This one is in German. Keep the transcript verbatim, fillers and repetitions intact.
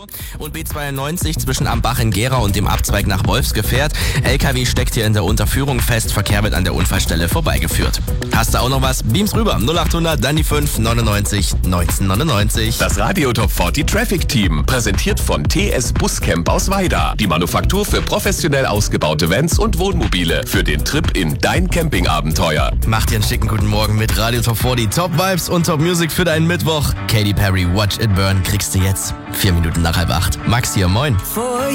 Und B zweiundneunzig zwischen Ambach in Gera und dem Abzweig nach Wolfsgefährt. L K W steckt hier in der Unterführung fest, Verkehr wird an der Unfallstelle vorbeigeführt. Hast du auch noch was? Beams rüber, null acht hundert, dann die fünf, neunundneunzig, neunzehnhundertneunundneunzig. Das Radio Top vierzig Traffic Team, präsentiert von T S Buscamp aus Weida. Die Manufaktur für professionell ausgebaute Vans und Wohnmobile für den Trip in dein Campingabenteuer. Mach dir einen schicken guten Morgen mit Radio Top vierzig. Top Vibes und Top Music für deinen Mittwoch. Katy Perry, Watch It Burn kriegst du jetzt. Vier Minuten nach halb acht. Max hier, moin.